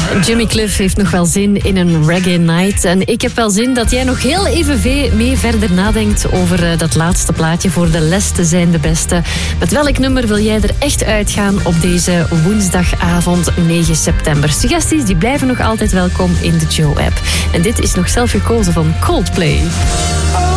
Jimmy Cliff heeft nog wel zin in een reggae night. En ik heb wel zin dat jij nog heel even mee verder nadenkt over dat laatste plaatje voor de leste zijn de beste. Met welk nummer wil jij er echt uitgaan op deze woensdagavond 9 september? Suggesties die blijven nog altijd welkom in de Joe-app. En dit is nog zelf gekozen van Coldplay.